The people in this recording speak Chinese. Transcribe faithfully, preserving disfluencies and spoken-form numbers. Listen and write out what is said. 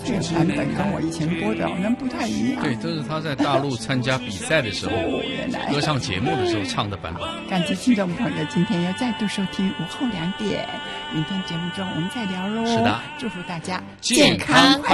这个版本跟我以前播的好像不太一样。 对，这是他在大陆参加比赛的时候， 哦，原来歌唱节目的时候唱的版本。 感谢听众朋友，今天又再度收听午后两点，明天节目中我们再聊喽。 是的， 祝福大家健康快